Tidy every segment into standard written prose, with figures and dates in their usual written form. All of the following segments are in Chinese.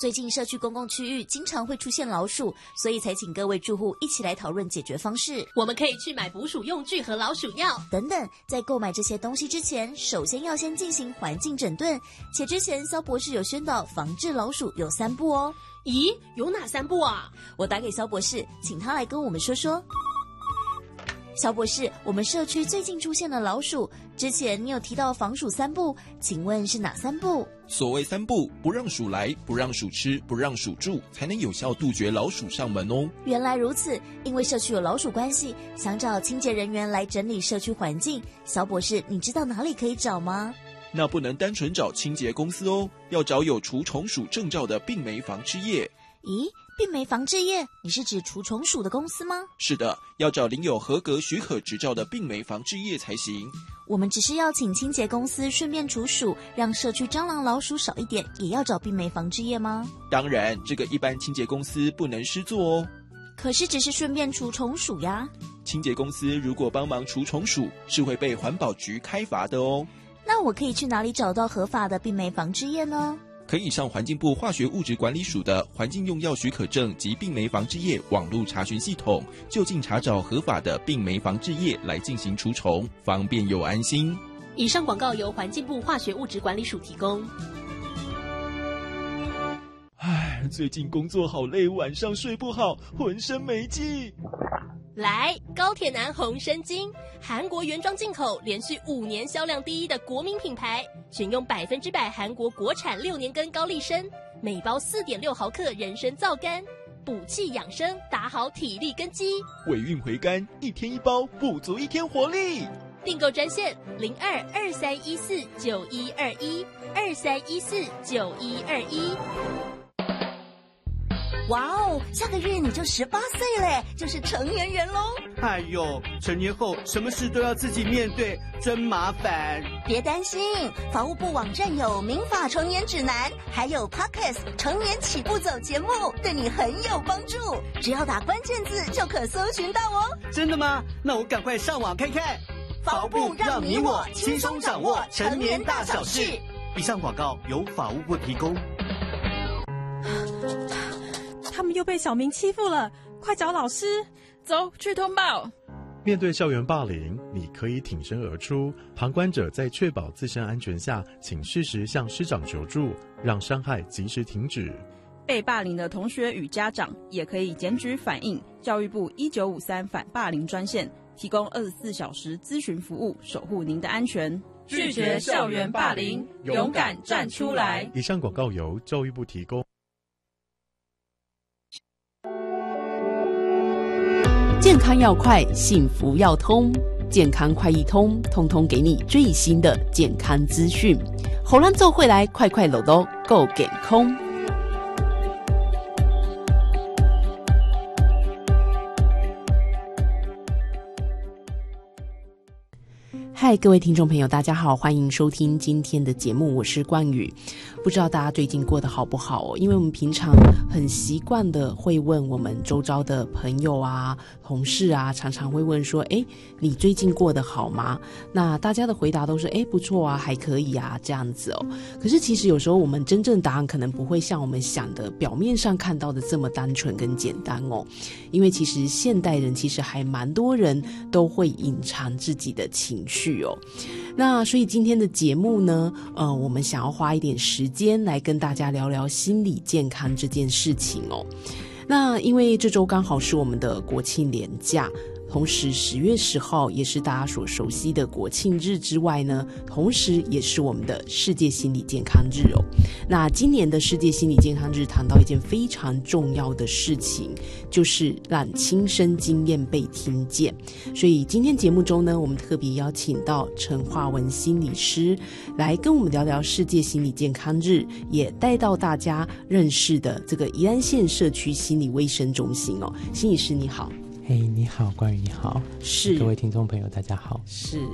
最近社区公共区域经常会出现老鼠，所以才请各位住户一起来讨论解决方式。 我们可以去买捕鼠用具和老鼠药等等。在购买这些东西之前，首先要先进行环境整顿，且之前肖博士有宣导防治老鼠有3步哦。 咦，有哪3步啊？ 我打给肖博士，请他来跟我们说说。肖博士，我们社区最近出现了老鼠，之前你有提到防鼠3步，请问是哪3步？ 所谓3步，不让鼠来，不让鼠吃，不让鼠住，才能有效杜绝老鼠上门哦。 原来如此，因为社区有老鼠关系，想找清洁人员来整理社区环境。肖博士，你知道哪里可以找吗？ 那不能单纯找清洁公司哦，要找有除虫鼠证照的病媒防治业。 咦，病媒防治业，你是指除虫鼠的公司吗？ 是的，要找领有合格许可执照的病媒防治业才行。 我们只是要请清洁公司顺便除鼠，让社区蟑螂老鼠少一点，也要找病媒防治业吗？ 当然，这个一般清洁公司不能施作哦。 可是只是顺便除虫鼠呀。 清洁公司如果帮忙除虫鼠，是会被环保局开罚的哦。 那我可以去哪里找到合法的病媒防治业呢？ 可以上环境部化学物质管理署的环境用药许可证及病媒防治业网络查询系统，就近查找合法的病媒防治业来进行除虫，方便又安心。 以上广告由环境部化学物质管理署提供。 最近工作好累，晚上睡不好，浑身没劲。 来，高铁男红参精，韩国原装进口，连续5年销量第1的国民品牌，选用100%韩国国产6年根高丽参，每包4.6毫克人参皂苷，补气养生，打好体力根基。 尾韵回甘，1天1包，补足1天活力。 订购专线02-2314-9121，2314-9121。 哇哦，下个月你就18岁嘞，就是成年人咯。 哎呦，成年后什么事都要自己面对，真麻烦。 别担心，法务部网站有民法成年指南，还有 Podcast 成年起步走节目，对你很有帮助。只要打关键字就可搜寻到哦。 真的吗？那我赶快上网看看。 法务部让你我轻松掌握成年大小事。 以上广告由法务部提供。 他们又被小明欺负了，快找老师， 走去通报。 面对校园霸凌，你可以挺身而出，旁观者在确保自身安全下，请适时向师长求助，让伤害及时停止。 被霸凌的同学与家长也可以检举反映教育部1953反霸凌专线，提供24小时咨询服务，守护您的安全。 拒绝校园霸凌，勇敢站出来。 以上广告由教育部提供。 健康要快，幸福要通，健康快易通，通通给你最新的健康资讯。好咱做回来，快快乐乐够健康。嗨，各位听众朋友大家好，欢迎收听今天的节目，我是冠宇。不知道大家最近过得好不好哦？因为我们平常很习惯的会问我们周遭的朋友啊、同事啊，常常会问说，你最近过得好吗？那大家的回答都是不错啊，还可以啊，这样子哦。可是其实有时候我们真正答案可能不会像我们想的表面上看到的这么单纯跟简单哦。因为其实现代人其实还蛮多人都会隐藏自己的情绪哦。那所以今天的节目呢，我们想要花一点时间来跟大家聊聊心理健康这件事情哦。那因为这周刚好是我们的国庆连假，同时10月10号也是大家所熟悉的国庆日之外呢，同时也是我们的世界心理健康日哦。那今年的世界心理健康日谈到一件非常重要的事情，就是让亲身经验被听见。所以今天节目中呢，我们特别邀请到陈华文心理师来跟我们聊聊世界心理健康日，也带到大家认识的这个宜兰县社区心理卫生中心哦。心理师你好。 你好，冠宇你好， 是， 各位听众朋友大家好。 是，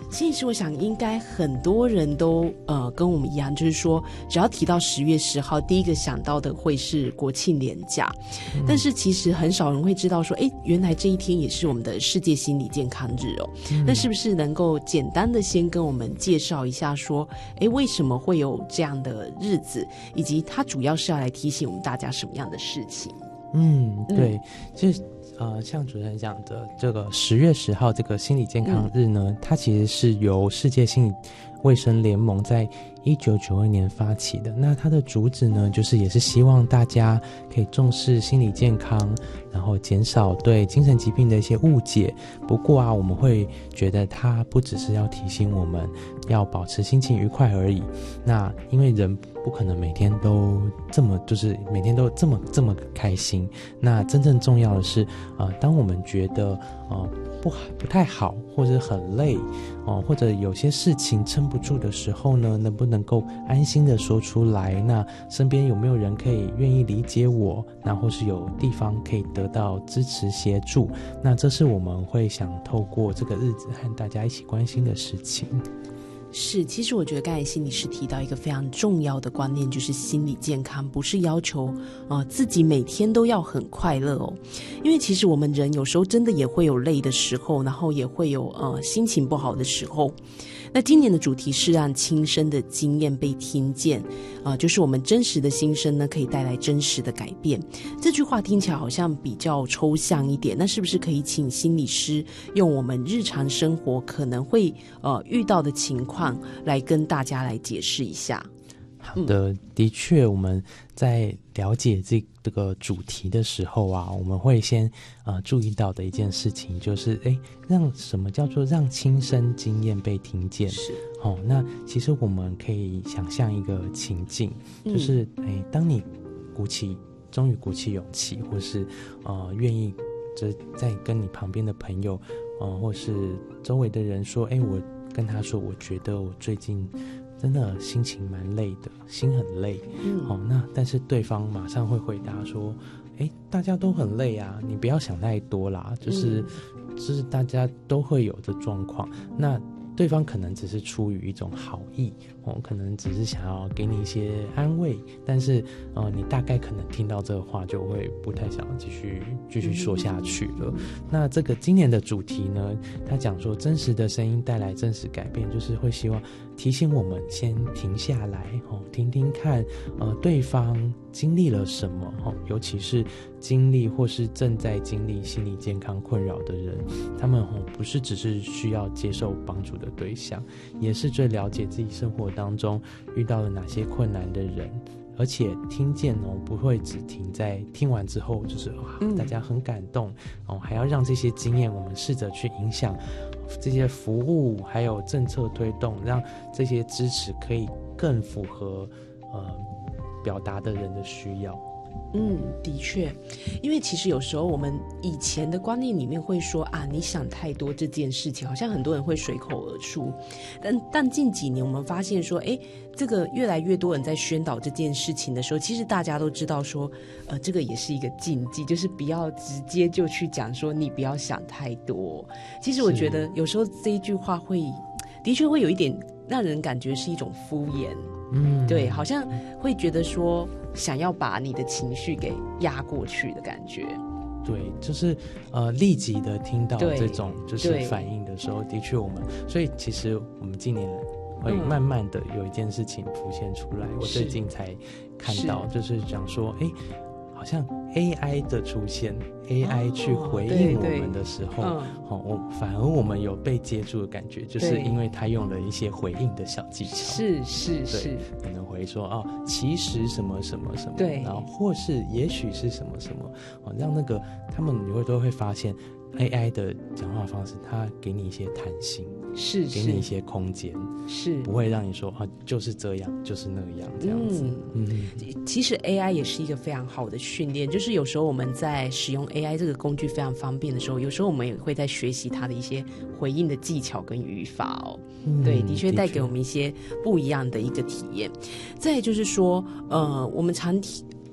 心理师，我想应该很多人都跟我们一样，就是说只要提到10月10号，第一个想到的会是国庆连假，但是其实很少人会知道说，原来这一天也是我们的世界心理健康日哦。那是不是能够简单的先跟我们介绍一下说，为什么会有这样的日子，以及它主要是要来提醒我们大家什么样的事情？ 对，就是像主持人讲的，这个10月10号这个心理健康日呢，它其实是由世界心理卫生联盟在1992年发起的。那它的主旨呢，就是也是希望大家可以重视心理健康，然后减少对精神疾病的一些误解。不过我们会觉得它不只是要提醒我们要保持心情愉快而已。那因为人不可能每天都这么这么开心。那真正重要的是，当我们觉得不太好，或者很累，或者有些事情撑不住的时候呢，能不能够安心的说出来？那身边有没有人可以愿意理解我？那或是有地方可以得到支持协助？那这是我们会想透过这个日子和大家一起关心的事情。 是，其实我觉得刚才心理师提到一个非常重要的观念，就是心理健康不是要求自己每天都要很快乐哦，因为其实我们人有时候真的也会有累的时候，然后也会有心情不好的时候。那今年的主题是让亲身的经验被听见，就是我们真实的心声呢，可以带来真实的改变。这句话听起来好像比较抽象一点，那是不是可以请心理师用我们日常生活可能会遇到的情况来跟大家来解释一下？ 好的，的确，我们在了解这个主题的时候我们会先注意到的一件事情就是什么叫做让亲身经验被听见？是那其实我们可以想象一个情境，就是当你终于鼓起勇气，或是愿意在跟你旁边的朋友或是周围的人说，我跟他说，我觉得我最近真的心情蛮累的，心很累。那但是对方马上会回答说，大家都很累啊，你不要想太多啦，就是大家都会有的状况。那对方可能只是出于一种好意，可能只是想要给你一些安慰，但是你大概可能听到这个话就会不太想要继续说下去了。那这个今年的主题呢，他讲说真实的声音带来真实改变，就是会希望提醒我们先停下来，听听看对方经历了什么，尤其是经历或是正在经历心理健康困扰的人，他们不是只是需要接受帮助的对象，也是最了解自己生活当中遇到了哪些困难的人。而且听见不会只停在听完之后就是大家很感动还要让这些经验我们试着去影响这些服务还有政策推动，让这些支持可以更符合表达的人的需要。 的确，因为其实有时候我们以前的观念里面会说你想太多这件事情，好像很多人会随口而出，但近几年我们发现说，这个越来越多人在宣导这件事情的时候，其实大家都知道说，这个也是一个禁忌，就是不要直接就去讲说你不要想太多。其实我觉得有时候这一句话的确会有一点让人感觉是一种敷衍。对，好像会觉得说想要把你的情绪给压过去的感觉。 对，就是立即的听到这种就是反应的时候，的确所以其实我们近年会慢慢的有一件事情浮现出来，我最近才看到，就是讲说好像 AI 的出现，AI 去回应我们的时候，反而我们有被接住的感觉，就是因为他用了一些回应的小技巧，是，可能会说其实什么什么什么，对，然后或是也许是什么什么，让那个他们都会发现 AI 的讲话方式，它给你一些弹性，是给你一些空间，是不会让你说就是这样，就是那样这样子。 其实 AI 也是一个非常好的训练，就是有时候我们在使用 AI 这个工具非常方便的时候，有时候我们也会在学习它的一些回应的技巧跟语法对，的确带给我们一些不一样的一个体验。再来就是说我们常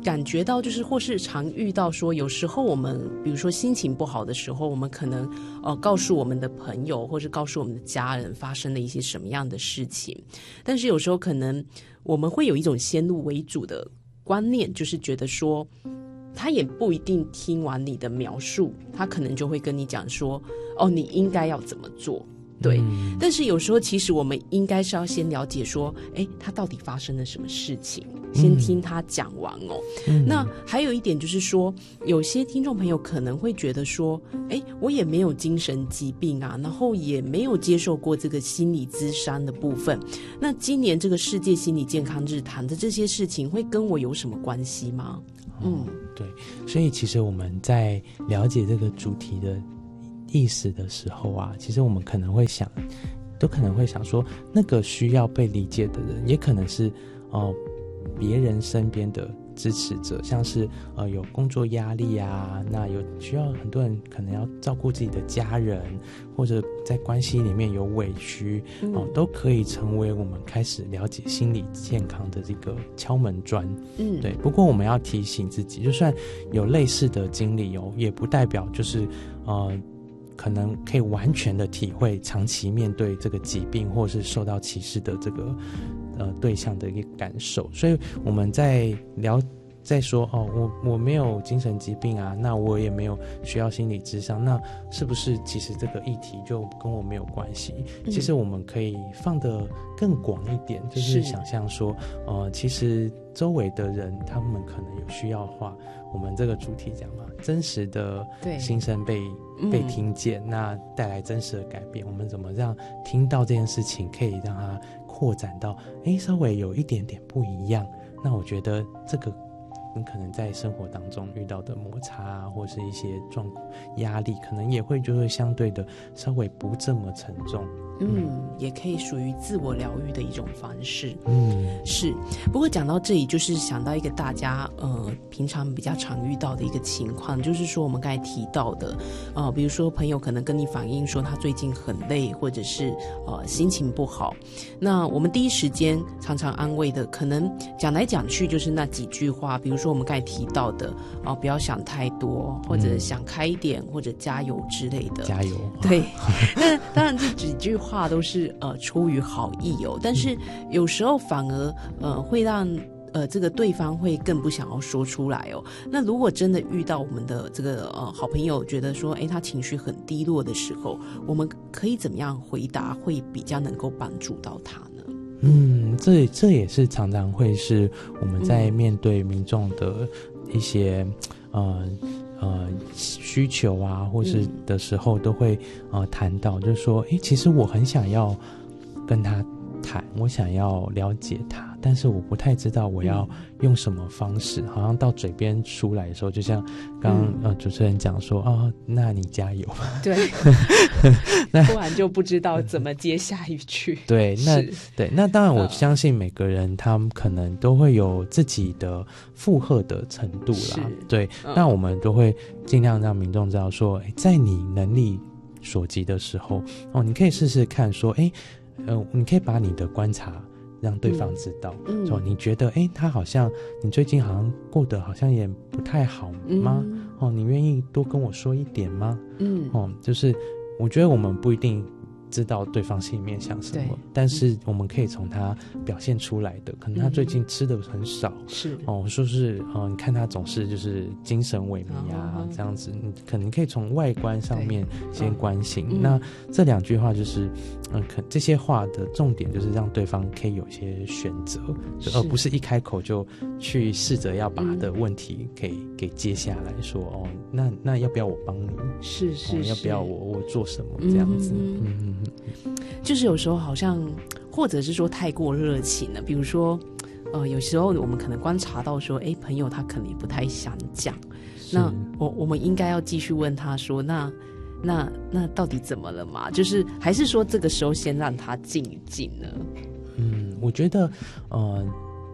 感觉到就是或是常遇到说，有时候我们比如说心情不好的时候，我们可能告诉我们的朋友或是告诉我们的家人发生了一些什么样的事情，但是有时候可能我们会有一种先入为主的观念，就是觉得说他也不一定听完你的描述，他可能就会跟你讲说你应该要怎么做。对，但是有时候其实我们应该是要先了解说他到底发生了什么事情，先听他讲完哦。那还有一点就是说，有些听众朋友可能会觉得说我也没有精神疾病啊，然后也没有接受过这个心理咨商的部分，那今年这个世界心理健康日谈的这些事情会跟我有什么关系吗？ 对，所以其实我们在了解这个主题的意思的时候啊，其实我们可能会想说，那个需要被理解的人，也可能是别人身边的支持者，像是有工作压力啊，那有需要很多人可能要照顾自己的家人，或者在关系里面有委屈，都可以成为我们开始了解心理健康的这个敲门砖。对。不过我们要提醒自己，就算有类似的经历也不代表就是可能可以完全的体会长期面对这个疾病或是受到歧视的这个对象的一个感受。所以我们在说我没有精神疾病啊，那我也没有需要心理咨商，那是不是其实这个议题就跟我没有关系？其实我们可以放得更广一点，就是想象说其实周围的人他们可能有需要的话，我们这个主题讲嘛，真实的心声被听见，那带来真实的改变，我们怎么让听到这件事情可以让它扩展到稍微有一点点不一样？那我觉得这个你可能在生活当中遇到的摩擦啊，或是一些压力，可能也会就会相对的稍微不这么沉重。 也可以属于自我疗愈的一种方式。是。不过讲到这里，就是想到一个大家平常比较常遇到的一个情况，就是说我们刚才提到的比如说朋友可能跟你反映说他最近很累，或者是心情不好，那我们第一时间常常安慰的，可能讲来讲去就是那几句话，比如说我们刚才提到的不要想太多，或者想开一点，或者加油之类的。加油。对。那当然这几句话都是出于好意但是有时候反而会让这个对方会更不想要说出来那如果真的遇到我们的这个好朋友觉得说他情绪很低落的时候，我们可以怎么样回答会比较能够帮助到他呢？ 这也是常常会是我们在面对民众的一些需求啊，或是的时候都会谈到，就是说其实我很想要跟他谈，我想要了解他，但是我不太知道我要用什么方式，好像到嘴边出来的时候，就像刚刚主持人讲说那你加油。对。 突然就不知道怎么接下一句。 对，那当然我相信每个人他们可能都会有自己的负荷的程度啦。对。那我们都会尽量让民众知道说在你能力所及的时候你可以试试看说你可以把你的观察让对方知道，你觉得他好像你最近好像过得好像也不太好吗？你愿意多跟我说一点吗？就是我觉得我们不一定知道对方心里面想什么，但是我们可以从他表现出来的，可能他最近吃的很少，说是你看他总是就是精神萎靡啊，这样子，你可能可以从外观上面先关心。那这两句话就是这些话的重点就是让对方可以有些选择，而不是一开口就去试着要把他的问题给接下来说那要不要我帮你？是要不要我做什么这样子？ 就是有时候好像或者是说太过热情了，比如说有时候我们可能观察到说朋友他可能也不太想讲，那我们应该要继续问他说那到底怎么了嘛？就是还是说这个时候先让他静一静呢？ 我觉得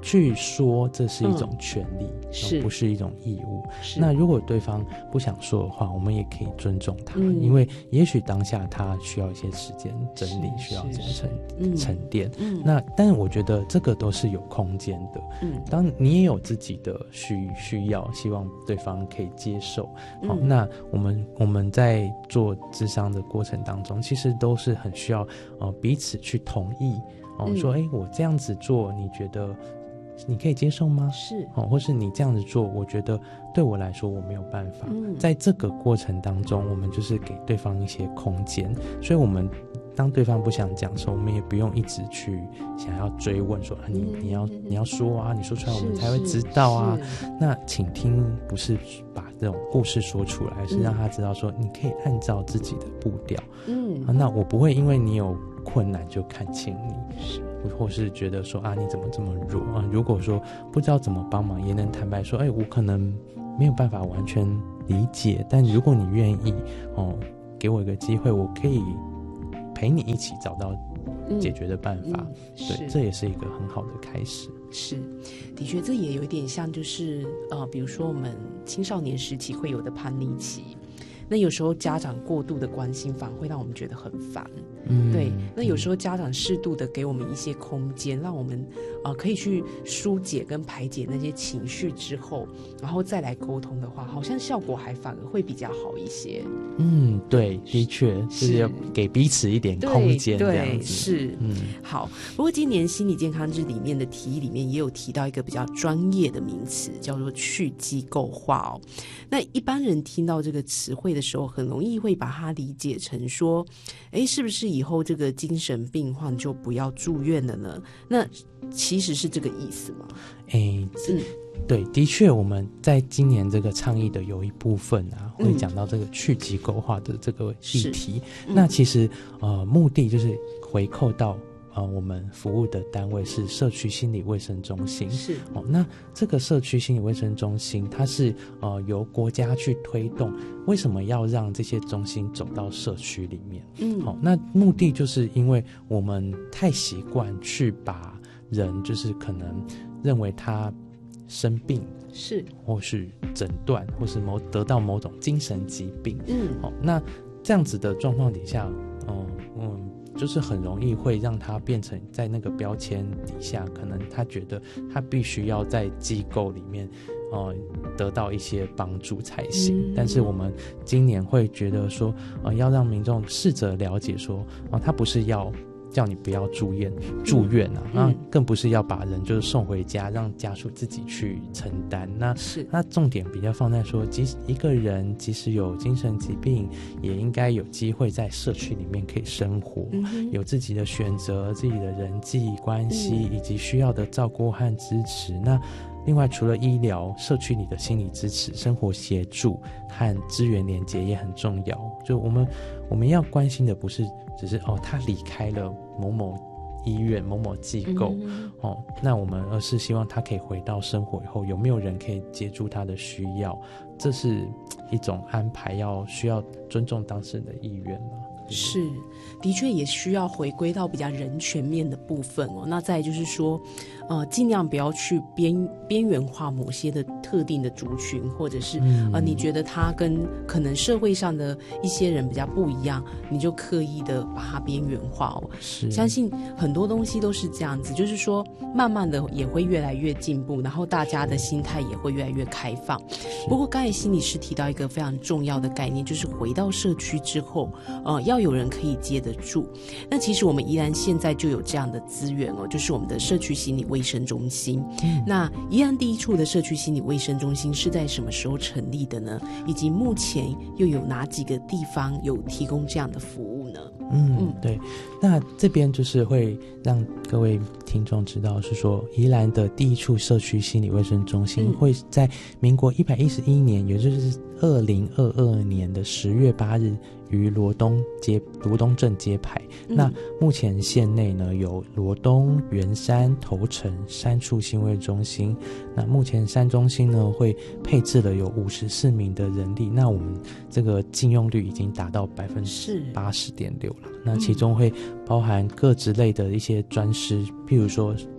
去说这是一种权利， 是不是一种义务。那如果对方不想说的话，我们也可以尊重他，因为也许当下他需要一些时间整理，需要沉淀。那但是我觉得这个都是有空间的。当你也有自己的需要，希望对方可以接受。好，那我们在做諮商的过程当中，其实都是很需要彼此去同意。说我这样子做，你觉得你可以接受吗？ 是或是你这样子做，我觉得对我来说我没有办法。在这个过程当中，我们就是给对方一些空间，所以我们当对方不想讲的时候，我们也不用一直去想要追问说你要说啊，你说出来我们才会知道啊。那倾听不是把这种故事说出来，而是让他知道说你可以按照自己的步调。那我不会因为你有困难就看轻你，或是觉得说你怎么这么弱啊？如果说不知道怎么帮忙，也能坦白说，我可能没有办法完全理解，但如果你愿意给我一个机会，我可以陪你一起找到解决的办法。对，这也是一个很好的开始。 是，的确，这也有一点像，就是比如说我们青少年时期会有的叛逆期。那有时候家长过度的关心反而会让我们觉得很烦。对，那有时候家长适度的给我们一些空间，让我们可以去疏解跟排解那些情绪之后，然后再来沟通的话，好像效果还反而会比较好一些。 对，的确就是要给彼此一点空间，这样子。是， 好。不过今年心理健康日里面的提议里面也有提到一个比较专业的名词，叫做去机构化。那一般人听到这个词汇的时候，很容易会把它理解成说，是不是以后这个精神病患就不要住院了呢？那其实是这个意思吗？ 对，的确我们在今年这个倡议的有一部分会讲到这个去机构化的这个议题。那其实目的就是回扣到我们服务的单位是社区心理卫生中心。是那这个社区心理卫生中心，它是由国家去推动。为什么要让这些中心走到社区里面？那目的就是因为我们太习惯去把人就是可能认为他生病是，或是诊断，或是得到某种精神疾病。那这样子的状况底下，就是很容易会让他变成在那个标签底下，可能他觉得他必须要在机构里面得到一些帮助才行。但是我们今年会觉得说要让民众试着了解说他不是要叫你不要住院那更不是要把人就是送回家让家属自己去承担。那重点比较放在说，一个人即使有精神疾病，也应该有机会在社区里面可以生活，有自己的选择，自己的人际关系，以及需要的照顾和支持。那另外除了医疗，社区里的心理支持、生活协助和资源连结也很重要。就我们要关心的不是只是他离开了某某医院、某某机构那我们而是希望他可以回到生活以后，有没有人可以接住他的需要，这是一种安排，需要尊重当事人的意愿嘛。 是，的确也需要回归到比较人权面的部分那再来就是说尽量不要去边缘化某些的特定的族群，或者是你觉得他跟可能社会上的一些人比较不一样，你就刻意的把它边缘化相信很多东西都是这样子，就是说慢慢的也会越来越进步，然后大家的心态也会越来越开放。不过刚才心理师提到一个非常重要的概念，就是回到社区之后要有人可以接得住。那其实我们宜兰现在就有这样的资源就是我们的社区心理卫生中心。那宜兰第一处的社区心理卫生中心是在什么时候成立的呢？以及目前又有哪几个地方有提供这样的服务呢？ 对，那这边就是会让各位听众知道，是说宜兰的第一处社区心理卫生中心会在民国111年，也就是2022年的10月8日于罗东镇揭牌。那目前县内呢有罗东、圆山、头城3处心卫中心。那目前3中心呢会配置了有54名的人力，那我们这个进用率已经达到80.6%了。那其中会包含各职类的一些专师，譬如说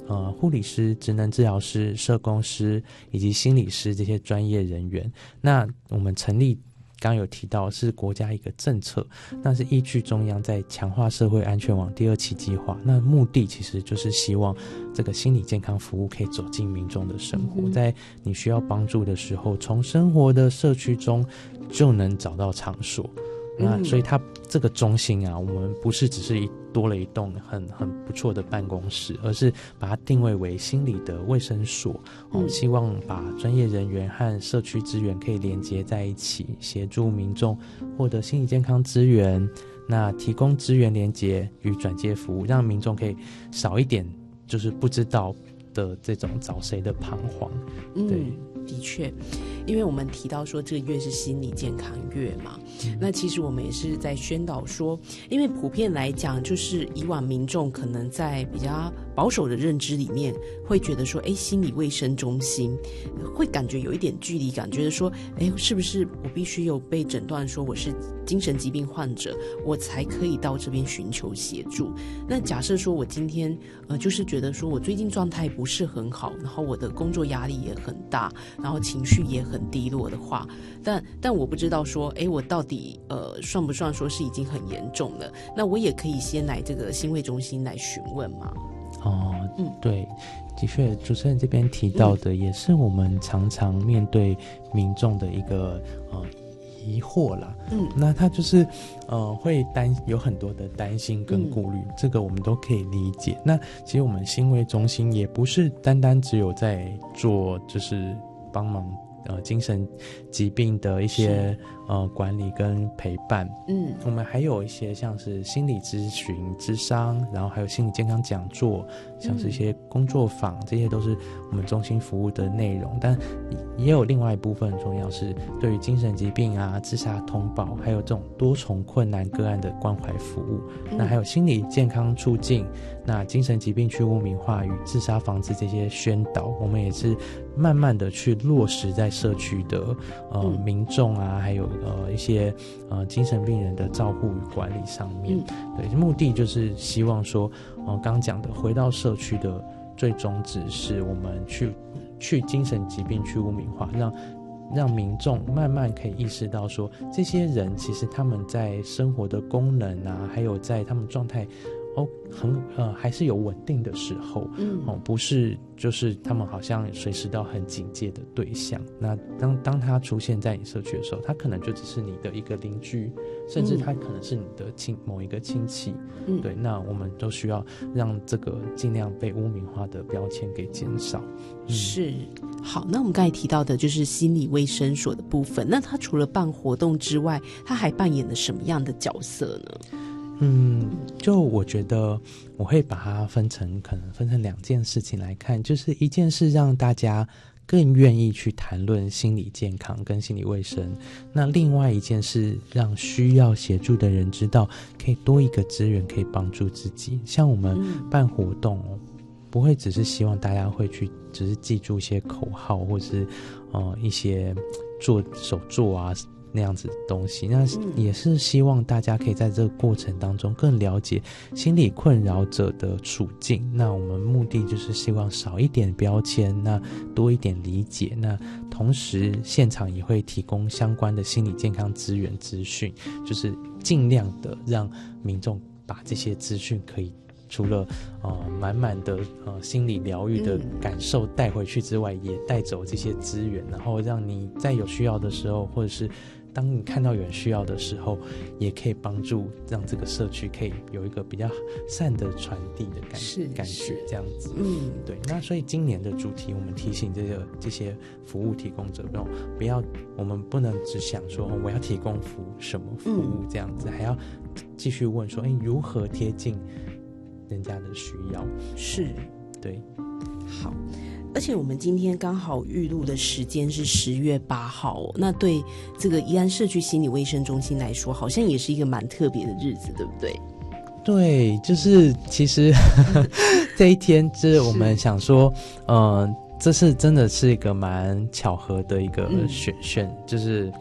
护理师、职能治疗师、社工师以及心理师这些专业人员。那我们成立刚有提到是国家一个政策，那是依据中央在强化社会安全网第2期计划，那目的其实就是希望这个心理健康服务可以走进民众的生活，在你需要帮助的时候，从生活的社区中就能找到场所。那所以它这个中心啊，我们不是只是多了一栋很不错的办公室，而是把它定位为心理的卫生所，希望把专业人员和社区资源可以连接在一起，协助民众获得心理健康资源，那提供资源连接与转接服务，让民众可以少一点就是不知道的这种找谁的彷徨。对， 的确，因为我们提到说这个月是心理健康月嘛，那其实我们也是在宣导说，因为普遍来讲，就是以往民众可能在比较保守的认知里面，会觉得说，心理卫生中心会感觉有一点距离感，觉得说，是不是我必须有被诊断说我是精神疾病患者，我才可以到这边寻求协助？那假设说我今天就是觉得说我最近状态不是很好，然后我的工作压力也很大，然后情绪也很低落的话，但我不知道说，我到底算不算说是已经很严重了？那我也可以先来这个心卫中心来询问嘛。 对，的确，主持人这边提到的也是我们常常面对民众的一个疑惑啦。那他就是会有很多的担心跟顾虑，这个我们都可以理解。那其实我们心卫中心也不是单单只有在做就是帮忙精神疾病的一些管理跟陪伴，我们还有一些像是心理咨询、諮商，然后还有心理健康讲座，像是一些工作坊，这些都是我们中心服务的内容。但也有另外一部分很重要，是对于精神疾病啊、自杀通报，还有这种多重困难个案的关怀服务。那还有心理健康促进，那精神疾病去污名化与自杀防治这些宣导，我们也是慢慢的去落实在社区的民众啊，还有一些精神病人的照护与管理上面。对，目的就是希望说刚讲的回到社区的最宗旨是我们去精神疾病去污名化，让民众慢慢可以意识到说，这些人其实他们在生活的功能啊，还有在他们状态还是有稳定的时候，不是就是他们好像随时都很警戒的对象。那当他出现在你社区的时候，他可能就只是你的一个邻居，甚至他可能是你的某一个亲戚。对，那我们都需要让这个尽量被污名化的标签给减少。 是，好，那我们刚才提到的就是心理卫生所的部分，那他除了办活动之外，他还扮演了什么样的角色呢？ 就我觉得我会把它可能分成2件事情来看，就是一件是让大家更愿意去谈论心理健康跟心理卫生，那另外一件是让需要协助的人知道可以多一个资源可以帮助自己。像我们办活动不会只是希望大家会去只是记住一些口号，或是一些手作啊那样子的东西，那也是希望大家可以在这个过程当中更了解心理困扰者的处境。那我们目的就是希望少一点标签，那多一点理解。那同时现场也会提供相关的心理健康资源资讯，就是尽量的让民众把这些资讯可以除了满满的心理疗愈的感受带回去之外，也带走这些资源，然后让你在有需要的时候，或者是当你看到有人需要的时候，也可以帮助让这个社区可以有一个比较善的传递的感觉这样子。对。那所以今年的主题，我们提醒这些服务提供者，我们不能只想说我要提供什么服务这样子，还要继续问说，如何贴近人家的需要。 是， 对。 好，而且我们今天刚好预录的时间是10月8号那对这个宜兰社区心理卫生中心来说，好像也是一个蛮特别的日子，对不对？ 对，就是其实这一天就是我们想说这是真的是一个蛮巧合的一个就是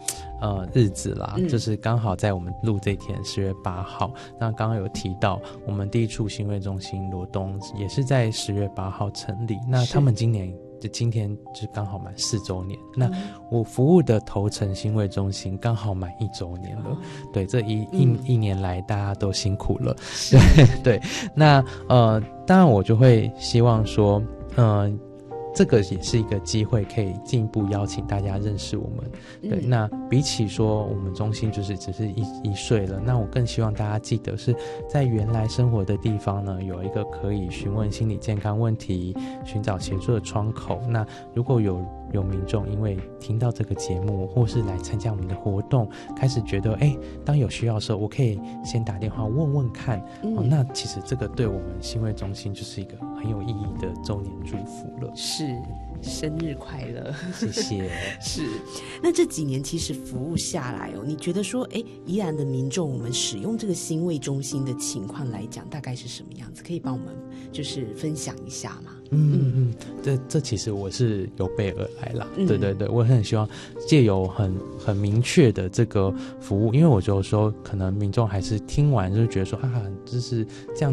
日子啦，就是刚好在我们录这天10月8号。那刚刚有提到，我们第一处心卫中心罗东也是在10月8号成立。那他们今天就刚好满4周年。那我服务的头城心卫中心刚好满1周年了。对，这一年来大家都辛苦了。对。那当然我就会希望说，这个也是一个机会，可以进一步邀请大家认识我们。对，那比起说我们中心就是只是一岁了，那我更希望大家记得是在原来生活的地方呢，有一个可以询问心理健康问题、寻找协助的窗口。那如果有民众因为听到这个节目，或是来参加我们的活动，开始觉得当有需要的时候，我可以先打电话问问看。那其实这个对我们心卫中心就是一个很有意义的周年祝福了。 是，生日快乐！ 谢谢。 是，那这几年其实服务下来你觉得说，宜兰的民众我们使用这个心卫中心的情况来讲，大概是什么样子？可以帮我们就是分享一下吗？ 这其实我是有备而来啦。对对对，我很希望借由很明确的这个服务，因为我就说可能民众还是听完就觉得说就是这样